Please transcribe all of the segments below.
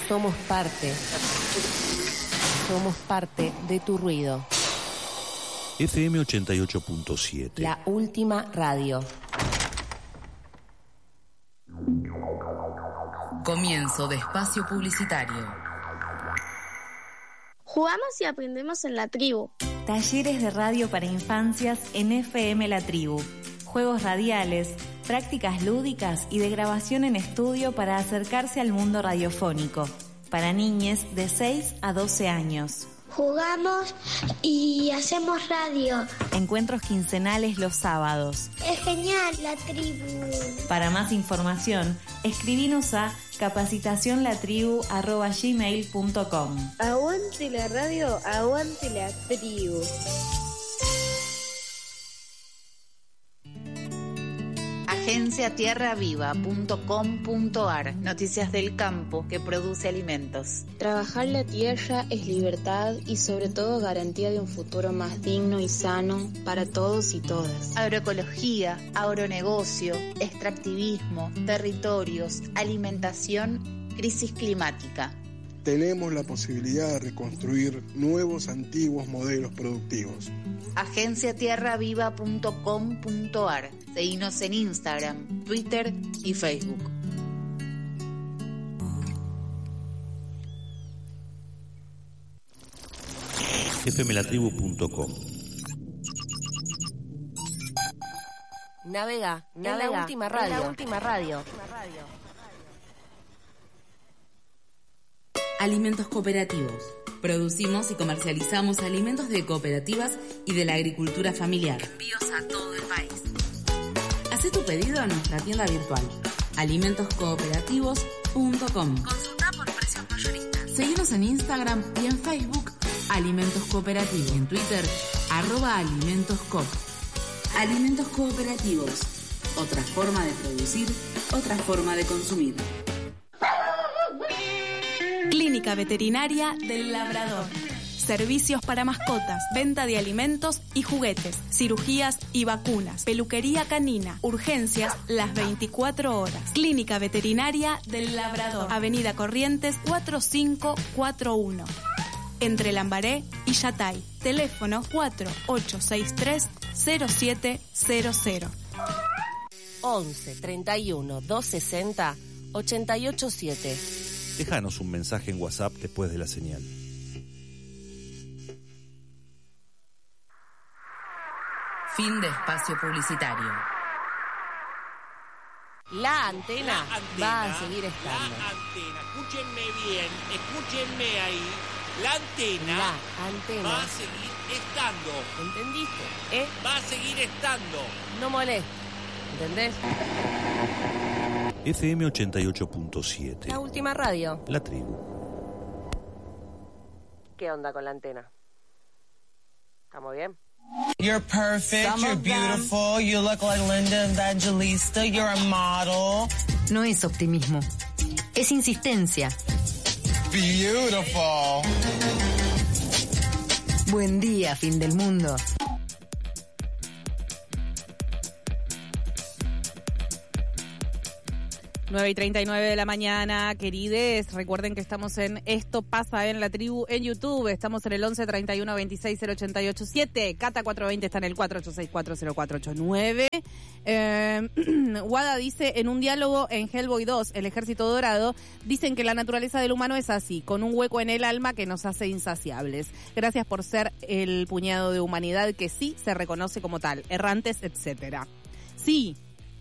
Somos parte. Somos parte de tu ruido. FM 88.7. La última radio. Comienzo de espacio publicitario. Jugamos y aprendemos en la tribu. Talleres de radio para infancias en FM La Tribu. Juegos radiales, prácticas lúdicas y de grabación en estudio para acercarse al mundo radiofónico. Para niñes de 6 a 12 años. Jugamos y hacemos radio. Encuentros quincenales los sábados. Es genial la tribu. Para más información, escribinos a capacitacionlatribu@gmail.com. Aguante la radio, aguante la tribu. agenciatierraviva.com.ar. Noticias del campo que produce alimentos. Trabajar la tierra es libertad y sobre todo garantía de un futuro más digno y sano para todos y todas. Agroecología, agronegocio, extractivismo, territorios, alimentación, crisis climática. Tenemos la posibilidad de reconstruir nuevos, antiguos modelos productivos. agenciatierraviva.com.ar. Seguinos en Instagram, Twitter y Facebook. fmlatribu.com. Navega en la última radio. La última radio. Alimentos cooperativos. Producimos y comercializamos alimentos de cooperativas y de la agricultura familiar. Envíos a todo el país. Haz tu pedido a nuestra tienda virtual, alimentoscooperativos.com. Consulta por precios mayoristas. Seguinos en Instagram y en Facebook, Alimentos Cooperativos. Y en Twitter, @alimentoscoop. Alimentos cooperativos. Otra forma de producir, otra forma de consumir. Clínica Veterinaria del Labrador. Servicios para mascotas, venta de alimentos y juguetes, cirugías y vacunas, peluquería canina, urgencias las 24 horas. Clínica Veterinaria del Labrador, Avenida Corrientes 4541, entre Lambaré y Yatay. Teléfono 4863-0700. 11 31 260 887. Déjanos un mensaje en WhatsApp después de la señal. Fin de espacio publicitario. La antena va a seguir estando. La antena, escúchenme bien, escúchenme ahí. La antena va a seguir estando. ¿Entendiste? Va a seguir estando. No molestes, ¿entendés? FM 88.7. La última radio. La tribu. ¿Qué onda con la antena? ¿Estamos bien? You're perfect, you're beautiful, you look like Linda Evangelista, you're a model. No es optimismo, es insistencia. Beautiful. Buen día, fin del mundo. Nueve y 39 de la mañana, querides. Recuerden que estamos en Esto Pasa en la Tribu en YouTube. Estamos en el 11 31 26 0887. Cata 420 está en el 48640489. Wada dice, en un diálogo en Hellboy 2, El Ejército Dorado, dicen que la naturaleza del humano es así, con un hueco en el alma que nos hace insaciables. Gracias por ser el puñado de humanidad que sí se reconoce como tal, errantes, etcétera. Sí.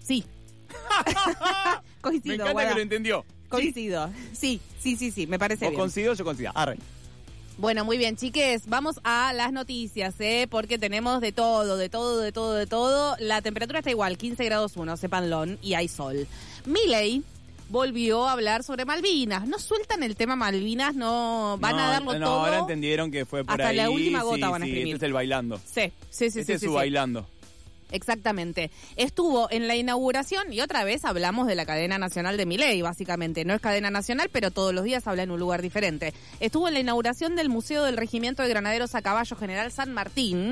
Coincido, me encanta, Wada, que lo entendió. Coincido. Sí, me parece bien. Vos coincido, yo coincido. Arre. Bueno, muy bien, chiques, vamos a las noticias, porque tenemos de todo. La temperatura está igual, 15 grados 1, sépanlo, y hay sol. Milei volvió a hablar sobre Malvinas. No sueltan el tema Malvinas, no van a darlo todo. Ahora entendieron que fue por hasta ahí. Hasta la última gota van a exprimir. Este es el bailando. Sí. Este es su bailando. Exactamente. Estuvo en la inauguración y otra vez hablamos de la cadena nacional de Milei, básicamente. No es cadena nacional, pero todos los días habla en un lugar diferente. Estuvo en la inauguración del Museo del Regimiento de Granaderos a Caballo General San Martín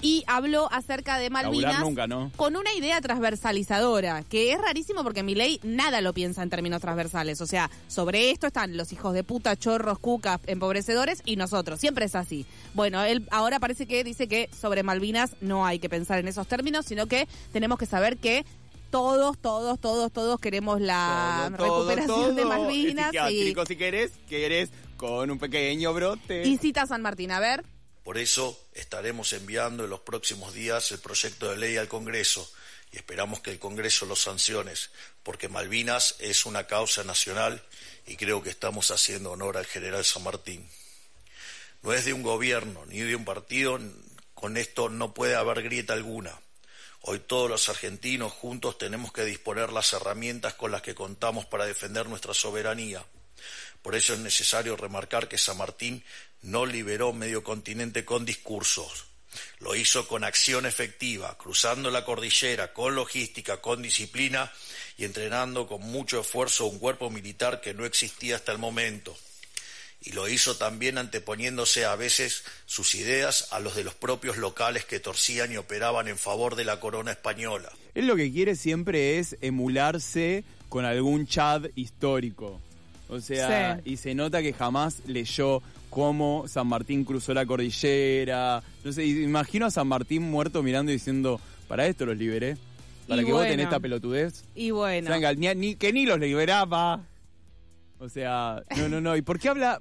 y habló acerca de Malvinas nunca, ¿no? con una idea transversalizadora, que es rarísimo porque Milei nada lo piensa en términos transversales. O sea, sobre esto están los hijos de puta, chorros, cucas, empobrecedores y nosotros. Siempre es así. Bueno, él ahora parece que dice que sobre Malvinas no hay que pensar en esos términos, sino que tenemos que saber que todos queremos la recuperación de Malvinas. Psiquiátrico, si querés con un pequeño brote. Y cita San Martín, a ver. Por eso estaremos enviando en los próximos días el proyecto de ley al Congreso y esperamos que el Congreso lo sancione, porque Malvinas es una causa nacional y creo que estamos haciendo honor al general San Martín. No es de un gobierno ni de un partido, con esto no puede haber grieta alguna. Hoy todos los argentinos juntos tenemos que disponer las herramientas con las que contamos para defender nuestra soberanía. Por eso es necesario remarcar que San Martín no liberó medio continente con discursos. Lo hizo con acción efectiva, cruzando la cordillera, con logística, con disciplina y entrenando con mucho esfuerzo un cuerpo militar que no existía hasta el momento. Y lo hizo también anteponiéndose a veces sus ideas a los de los propios locales que torcían y operaban en favor de la corona española. Él lo que quiere siempre es emularse con algún Chad histórico. O sea, sí. Y se nota que jamás leyó cómo San Martín cruzó la cordillera. No sé, imagino a San Martín muerto mirando y diciendo, para esto los liberé. Para que voten esta pelotudez. Y bueno. O sea, que ni los liberaba. O sea, no. ¿Y por qué habla?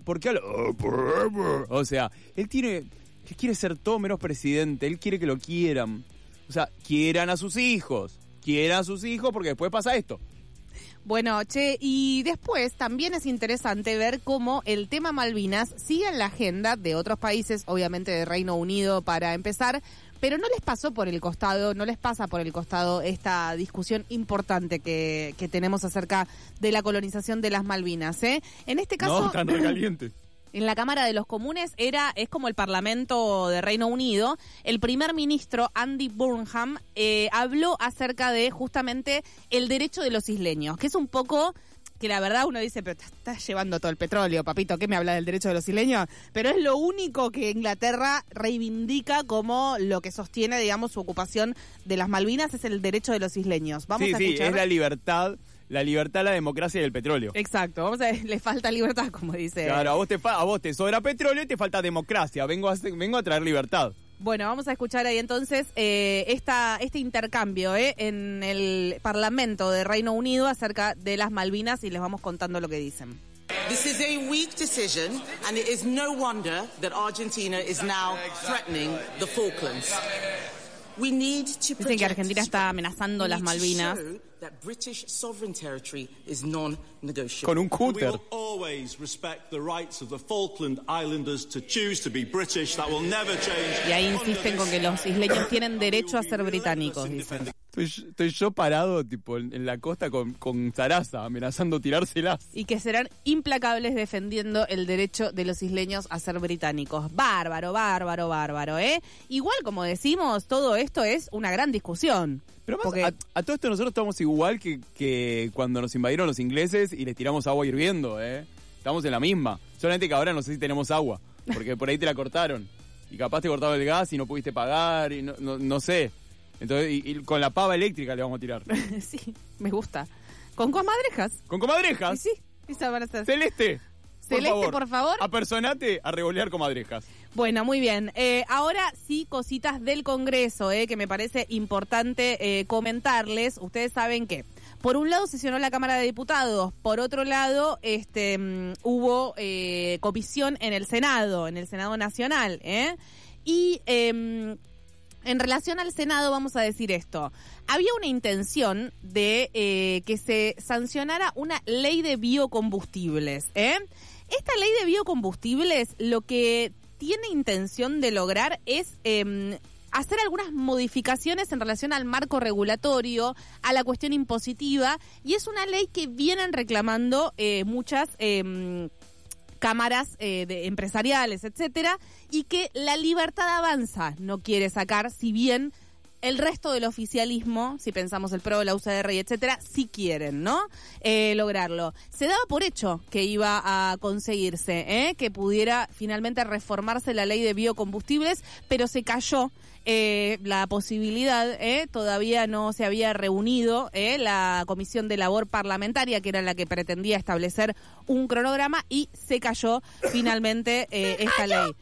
O sea, él quiere ser todo menos presidente. Él quiere que lo quieran. O sea, quieran a sus hijos porque después pasa esto. Bueno, y después también es interesante ver cómo el tema Malvinas sigue en la agenda de otros países, obviamente de Reino Unido para empezar, pero no les pasa por el costado esta discusión importante que tenemos acerca de la colonización de las Malvinas, ¿eh? En este caso... No, están recalientes. En la Cámara de los Comunes es como el Parlamento de Reino Unido. El primer ministro, Andy Burnham, habló acerca de justamente el derecho de los isleños, que es un poco que la verdad uno dice, pero te estás llevando todo el petróleo, papito, ¿qué me habla del derecho de los isleños? Pero es lo único que Inglaterra reivindica como lo que sostiene, digamos, su ocupación de las Malvinas, es el derecho de los isleños. Vamos a escuchar. Sí, es la libertad, la democracia y el petróleo. Exacto, vamos a ver, le falta libertad, como dice. Claro, a vos te sobra petróleo y te falta democracia, vengo a traer libertad. Bueno, vamos a escuchar ahí entonces este intercambio en el Parlamento de Reino Unido acerca de las Malvinas y les vamos contando lo que dicen. This is a weak decision and it is no wonder that Argentina is now threatening the Falklands. We need to Dicen que Argentina está amenazando las Malvinas. Con un cúter. Y ahí insisten con que los isleños tienen derecho a ser británicos, dicen. Estoy yo parado tipo en la costa con zaraza, amenazando tirárselas. Y que serán implacables defendiendo el derecho de los isleños a ser británicos. Bárbaro, ¿eh? Igual, como decimos, todo esto es una gran discusión. Pero más, a todo esto nosotros estamos igual que cuando nos invadieron los ingleses y les tiramos agua hirviendo, ¿eh? Estamos en la misma. Solamente que ahora no sé si tenemos agua, porque por ahí te la cortaron. Y capaz te cortaron el gas y no pudiste pagar, y no sé. Entonces, y con la pava eléctrica le vamos a tirar. Sí, me gusta. ¿Con comadrejas? ¿Con comadrejas? Sí, esa van a ser. Celeste, por favor. Apersonate a revolear comadrejas. Bueno, muy bien. Ahora sí, cositas del Congreso, que me parece importante comentarles. Ustedes saben que, por un lado, sesionó la Cámara de Diputados. Por otro lado, hubo comisión en el Senado Nacional, Y... en relación al Senado vamos a decir esto. Había una intención de que se sancionara una ley de biocombustibles. Esta ley de biocombustibles lo que tiene intención de lograr es hacer algunas modificaciones en relación al marco regulatorio, a la cuestión impositiva, y es una ley que vienen reclamando muchas cámaras empresariales, etcétera, y que la Libertad Avanza no quiere sacar, si bien el resto del oficialismo, si pensamos el PRO, la UCR y etcétera, sí quieren, ¿no? Lograrlo. Se daba por hecho que iba a conseguirse, que pudiera finalmente reformarse la ley de biocombustibles, pero se cayó la posibilidad, todavía no se había reunido la Comisión de Labor Parlamentaria, que era la que pretendía establecer un cronograma, y se cayó finalmente esta ley.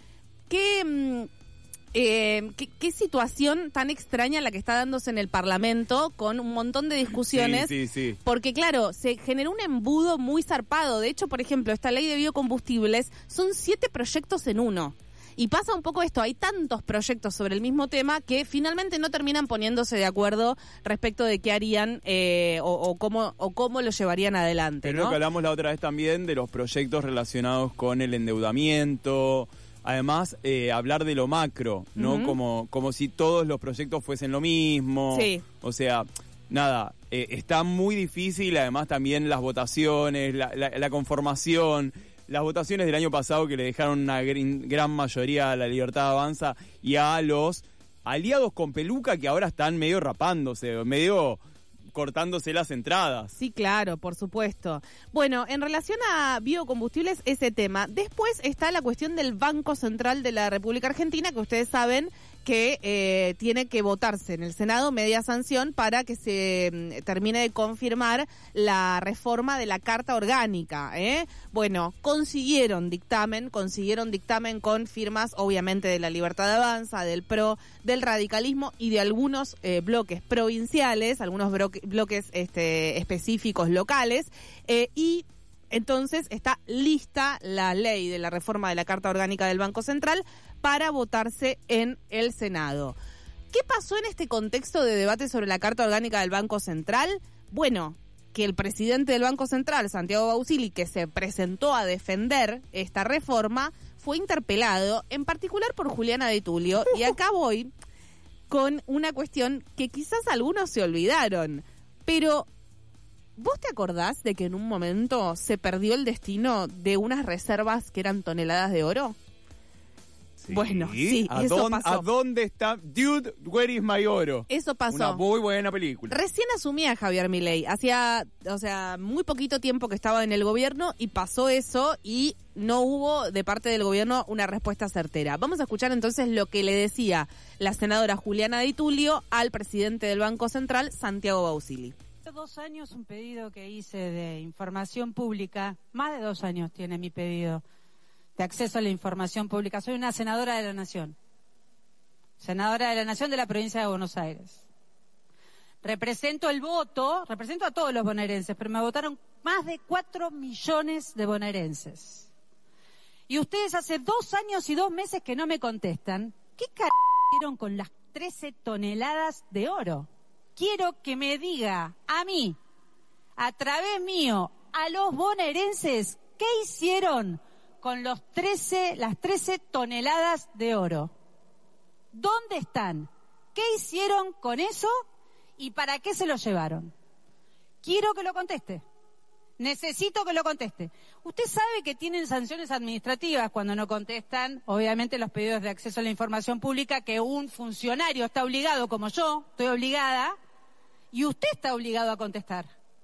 ¿Qué situación tan extraña la que está dándose en el Parlamento, con un montón de discusiones? Sí. Porque, claro, se generó un embudo muy zarpado. De hecho, por ejemplo, esta ley de biocombustibles son 7 proyectos en uno. Y pasa un poco esto, hay tantos proyectos sobre el mismo tema que finalmente no terminan poniéndose de acuerdo respecto de qué harían o cómo lo llevarían adelante, Pero ¿no? lo que hablamos la otra vez también de los proyectos relacionados con el endeudamiento. Además, hablar de lo macro, ¿no? Uh-huh. Como si todos los proyectos fuesen lo mismo. Sí. O sea, nada, está muy difícil, además también las votaciones, la conformación, las votaciones del año pasado que le dejaron una gran mayoría a la Libertad Avanza y a los aliados con peluca que ahora están medio rapándose, medio cortándose las entradas. Sí, claro, por supuesto. Bueno, en relación a biocombustibles, ese tema. Después está la cuestión del Banco Central de la República Argentina, que ustedes saben que tiene que votarse en el Senado media sanción para que se termine de confirmar la reforma de la Carta Orgánica. Bueno, consiguieron dictamen con firmas, obviamente, de la Libertad Avanza, del PRO, del radicalismo y de algunos bloques provinciales, algunos bloques específicos locales, y entonces está lista la ley de la reforma de la Carta Orgánica del Banco Central para votarse en el Senado. ¿Qué pasó en este contexto de debate sobre la Carta Orgánica del Banco Central? Bueno, que el presidente del Banco Central, Santiago Bausili, que se presentó a defender esta reforma, fue interpelado, en particular por Juliana Di Tulio, y acá voy con una cuestión que quizás algunos se olvidaron, pero ¿vos te acordás de que en un momento se perdió el destino de unas reservas que eran toneladas de oro? Sí. Bueno, sí, eso pasó. ¿A dónde está? Dude, where is my oro? Eso pasó. Una muy buena película. Recién asumía Javier Milei. Hacía, muy poquito tiempo que estaba en el gobierno y pasó eso y no hubo de parte del gobierno una respuesta certera. Vamos a escuchar entonces lo que le decía la senadora Juliana Di Tulio al presidente del Banco Central, Santiago Bausili. Hace 2 años un pedido que hice de información pública, más de 2 años tiene mi pedido de acceso a la información pública. Soy una senadora de la Nación de la provincia de Buenos Aires. Represento a todos los bonaerenses, pero me votaron más de 4 millones de bonaerenses. Y ustedes hace 2 años y 2 meses que no me contestan. ¿Qué hicieron con las 13 toneladas de oro? Quiero que me diga a mí, a través mío, a los bonaerenses, ¿qué hicieron con las 13 toneladas de oro? ¿Dónde están? ¿Qué hicieron con eso? ¿Y para qué se lo llevaron? Quiero que lo conteste. Necesito que lo conteste. Usted sabe que tienen sanciones administrativas cuando no contestan, obviamente, los pedidos de acceso a la información pública, que un funcionario está obligado, como yo, estoy obligada, y usted está obligado a contestar.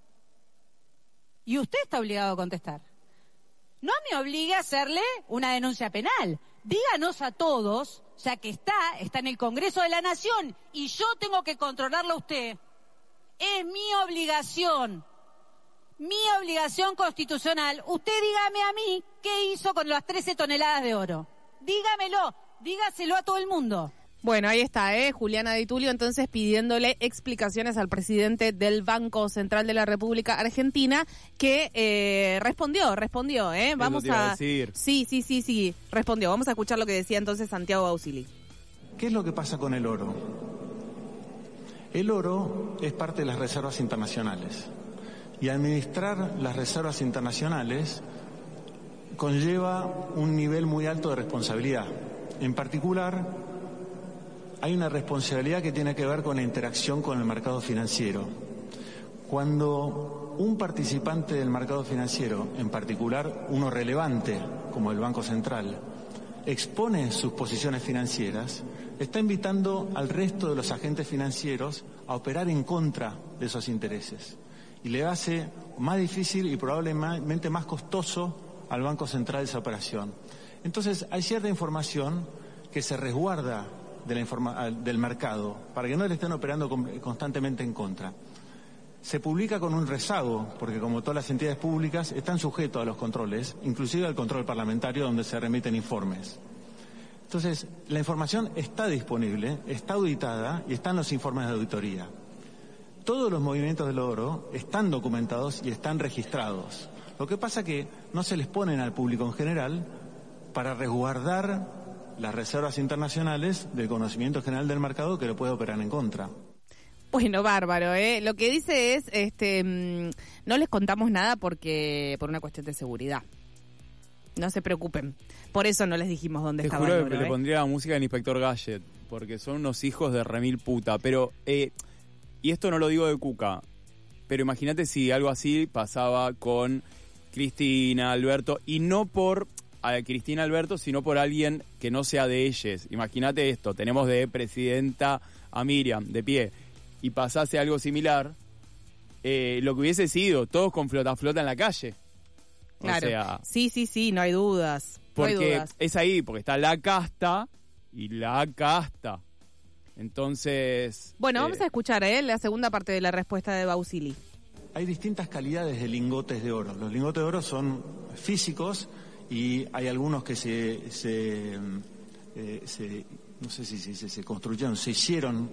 No me obligue a hacerle una denuncia penal. Díganos a todos, ya que está en el Congreso de la Nación y yo tengo que controlarlo a usted. Es mi obligación constitucional. Usted dígame a mí qué hizo con las 13 toneladas de oro. Dígaselo a todo el mundo. Bueno, ahí está, Juliana Di Tulio, entonces pidiéndole explicaciones al presidente del Banco Central de la República Argentina, que respondió, Vamos a decir. Sí, respondió. Vamos a escuchar lo que decía entonces Santiago Bausili. ¿Qué es lo que pasa con el oro? El oro es parte de las reservas internacionales y administrar las reservas internacionales conlleva un nivel muy alto de responsabilidad. En particular, hay una responsabilidad que tiene que ver con la interacción con el mercado financiero. Cuando un participante del mercado financiero, en particular uno relevante como el Banco Central, expone sus posiciones financieras, está invitando al resto de los agentes financieros a operar en contra de esos intereses. Y le hace más difícil y probablemente más costoso al Banco Central esa operación. Entonces, hay cierta información que se resguarda del mercado para que no le estén operando constantemente en contra. Se publica con un rezago, porque como todas las entidades públicas están sujetos a los controles, inclusive al control parlamentario donde se remiten informes. Entonces, la información está disponible, está auditada y están los informes de auditoría. Todos los movimientos del oro están documentados y están registrados. Lo que pasa es que no se les ponen al público en general para resguardar las reservas internacionales del conocimiento general del mercado que lo puede operar en contra. Bueno, bárbaro, ¿eh? Lo que dice es, no les contamos nada por una cuestión de seguridad. No se preocupen. Por eso no les dijimos dónde estaba el oro. Te juro que le pondría la música del Inspector Gadget, porque son unos hijos de remil puta. Pero, y esto no lo digo de Cuca, pero imagínate si algo así pasaba con Cristina, Alberto, y no por Cristina, Alberto, sino por alguien que no sea de ellos. Imagínate esto, tenemos de presidenta a Miriam, de pie, y pasase algo similar, lo que hubiese sido, todos con flota en la calle. Claro, o sea, sí, no hay dudas. Porque es ahí, porque está la casta y la casta. Entonces... Bueno, vamos a escuchar la segunda parte de la respuesta de Bausili. Hay distintas calidades de lingotes de oro. Los lingotes de oro son físicos y hay algunos que no sé si se construyeron, se hicieron,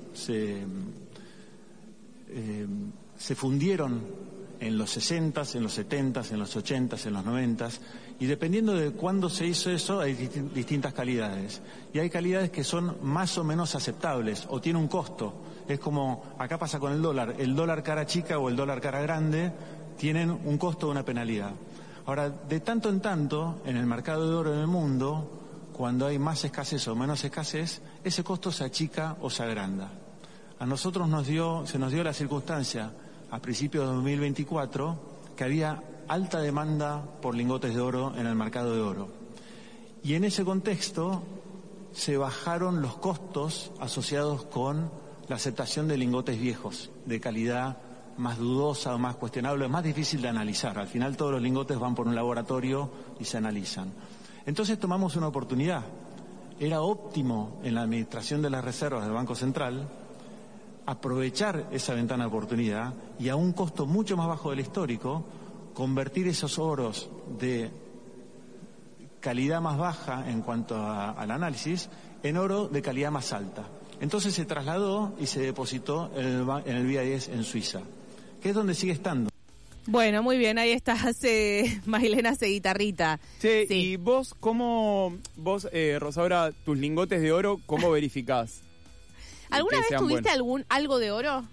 se fundieron en los 60s, en los 70s, en los 80s, en los 90s, y dependiendo de cuándo se hizo eso, hay distintas calidades. Y hay calidades que son más o menos aceptables, o tienen un costo. Es como, acá pasa con el dólar cara chica o el dólar cara grande, tienen un costo de una penalidad. Ahora, de tanto en tanto, en el mercado de oro en el mundo, cuando hay más escasez o menos escasez, ese costo se achica o se agranda. A nosotros se nos dio la circunstancia, a principios de 2024, que había alta demanda por lingotes de oro en el mercado de oro. Y en ese contexto se bajaron los costos asociados con la aceptación de lingotes viejos, de calidad más dudosa o más cuestionable, más difícil de analizar. Al final todos los lingotes van por un laboratorio y se analizan. Entonces tomamos una oportunidad. Era óptimo en la administración de las reservas del Banco Central aprovechar esa ventana de oportunidad y a un costo mucho más bajo del histórico, convertir esos oros de calidad más baja en cuanto al análisis en oro de calidad más alta. Entonces se trasladó y se depositó en el BIS en Suiza, que es donde sigue estando. Bueno, muy bien, ahí está, Marilena hace guitarrita. Sí, y vos, Rosaura, tus lingotes de oro, ¿cómo verificás? ¿Alguna vez tuviste algo de oro?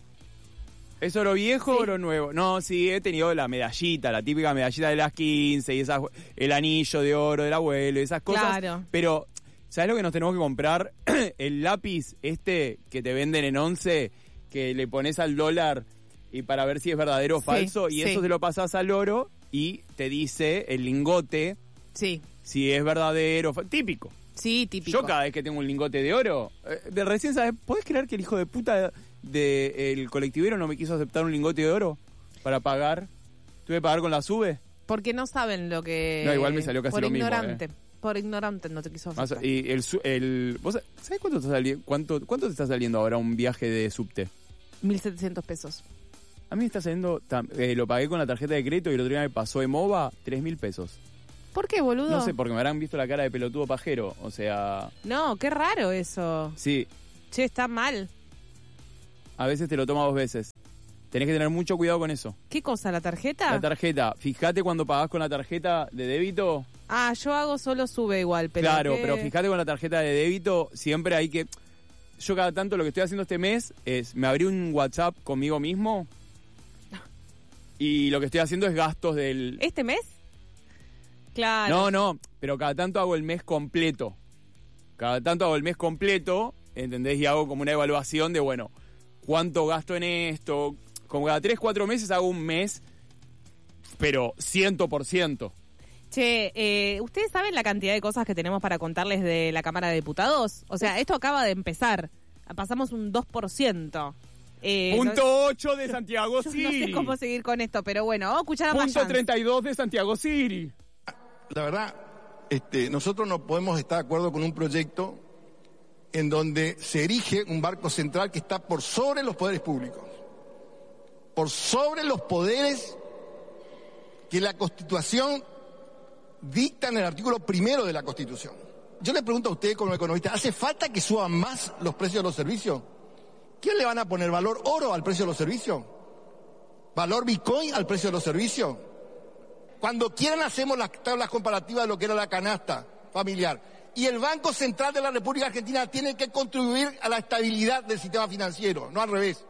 ¿Es oro viejo o oro nuevo? No, sí, he tenido la medallita, la típica medallita de las 15 y el anillo de oro del abuelo y esas cosas. Claro. Pero, ¿sabes lo que nos tenemos que comprar? El lápiz que te venden en 11, que le pones al dólar y para ver si es verdadero o falso, y eso se lo pasás al oro y te dice el lingote si es verdadero, típico. Sí, típico. Yo cada vez que tengo un lingote de oro, recién, ¿sabes? ¿Podés creer que el hijo de puta del colectivero no me quiso aceptar un lingote de oro para pagar? ¿Tuve que pagar con la SUBE? Porque no saben lo que... No, igual me salió casi lo mismo. Por ignorante no te quiso aceptar. Y ¿vos sabés cuánto te está saliendo ahora un viaje de subte? 1.700 pesos. A mí me está saliendo, lo pagué con la tarjeta de crédito y el otro día me pasó EMOVA 3.000 pesos. ¿Por qué, boludo? No sé, porque me habrán visto la cara de pelotudo pajero, o sea... No, qué raro eso. Sí. Che, está mal. A veces te lo toma 2 veces. Tenés que tener mucho cuidado con eso. ¿Qué cosa, la tarjeta? La tarjeta. Fíjate cuando pagás con la tarjeta de débito. Ah, yo hago solo SUBE igual, pero... Claro, pero fíjate con la tarjeta de débito, siempre hay que... Yo cada tanto lo que estoy haciendo este mes es, me abrí un WhatsApp conmigo mismo y lo que estoy haciendo es gastos del... ¿Este mes? Claro. No, pero cada tanto hago el mes completo. ¿Entendés? Y hago como una evaluación de, bueno, cuánto gasto en esto. Como cada 3-4 meses hago un mes, pero 100%. Che, ¿ustedes saben la cantidad de cosas que tenemos para contarles de la Cámara de Diputados? O sea, esto acaba de empezar. Pasamos un 2%. Punto 8 de Santiago City. No sé cómo seguir con esto, pero bueno, vamos a escuchar a Punto Mayans. 32 de Santiago City. La verdad, nosotros no podemos estar de acuerdo con un proyecto en donde se erige un banco central que está por sobre los poderes públicos, por sobre los poderes que la Constitución dicta en el artículo 1 de la Constitución. Yo le pregunto a ustedes como economista, ¿hace falta que suban más los precios de los servicios? ¿Quién le van a poner valor oro al precio de los servicios? ¿Valor Bitcoin al precio de los servicios? Cuando quieran hacemos las tablas comparativas de lo que era la canasta familiar. Y el Banco Central de la República Argentina tiene que contribuir a la estabilidad del sistema financiero, no al revés.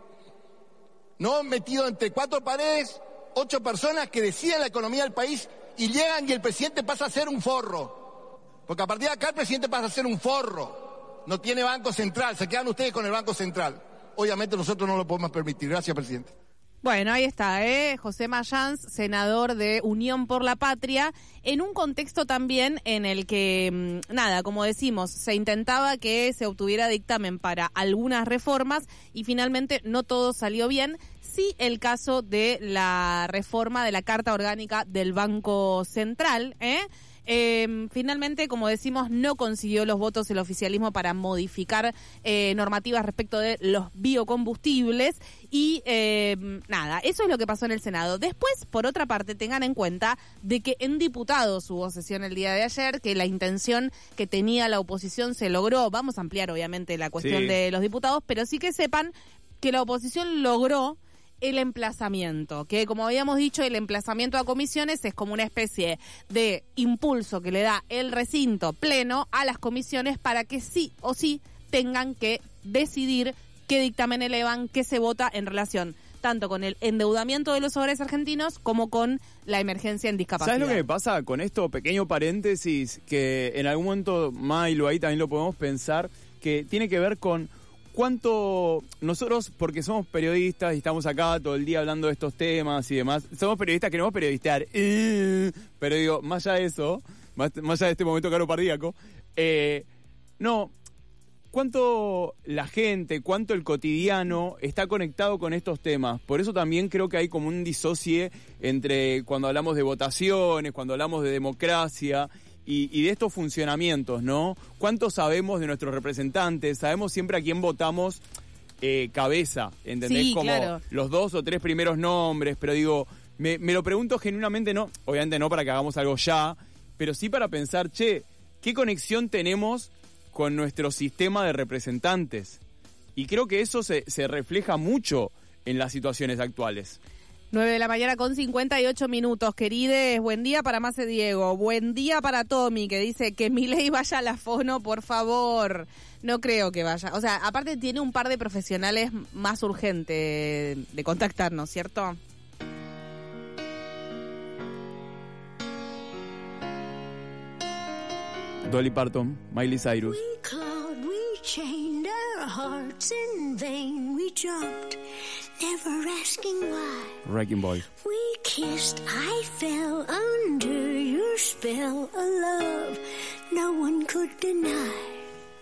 No metido entre 4 paredes, 8 personas que deciden la economía del país y llegan y el presidente pasa a ser un forro. Porque a partir de acá el presidente pasa a ser un forro. No tiene Banco Central, se quedan ustedes con el Banco Central. Obviamente nosotros no lo podemos permitir. Gracias, presidente. Bueno, ahí está, José Mayans, senador de Unión por la Patria, en un contexto también en el que, como decimos, se intentaba que se obtuviera dictamen para algunas reformas y finalmente no todo salió bien. Sí, el caso de la reforma de la Carta Orgánica del Banco Central, finalmente, como decimos, no consiguió los votos el oficialismo para modificar normativas respecto de los biocombustibles y eso es lo que pasó en el Senado. Después, por otra parte, tengan en cuenta de que en diputados hubo sesión el día de ayer, que la intención que tenía la oposición se logró. Vamos a ampliar, obviamente, la cuestión de los diputados, pero sí que sepan que la oposición logró el emplazamiento, que como habíamos dicho, el emplazamiento a comisiones es como una especie de impulso que le da el recinto pleno a las comisiones para que sí o sí tengan que decidir qué dictamen elevan, qué se vota en relación tanto con el endeudamiento de los hogares argentinos como con la emergencia en discapacidad. ¿Sabes lo que me pasa con esto? Pequeño paréntesis, que en algún momento, Mailo, ahí también lo podemos pensar, que tiene que ver con cuánto nosotros, porque somos periodistas y estamos acá todo el día hablando de estos temas y demás, somos periodistas, queremos periodistear, pero digo, más allá de eso, más allá de este momento cardíaco, cuánto la gente, cuánto el cotidiano está conectado con estos temas. Por eso también creo que hay como un disocie entre cuando hablamos de votaciones, cuando hablamos de democracia y de estos funcionamientos, ¿no? ¿Cuánto sabemos de nuestros representantes? Sabemos siempre a quién votamos cabeza, ¿entendés? Sí, como claro. Los 2 o 3 primeros nombres, pero digo, me lo pregunto genuinamente, no, obviamente no para que hagamos algo ya, pero sí para pensar, ¿qué conexión tenemos con nuestro sistema de representantes? Y creo que eso se refleja mucho en las situaciones actuales. 9:58 a.m, querides. Buen día para Mace Diego. Buen día para Tommy, que dice que Milei vaya a la Fono, por favor. No creo que vaya. O sea, aparte tiene un par de profesionales más urgentes de contactarnos, ¿cierto? Dolly Parton, Miley Cyrus. We clawed, we chained our hearts in vain. We jumped, never asking why. Wrecking Ball. We kissed, I fell under your spell, a love no one could deny.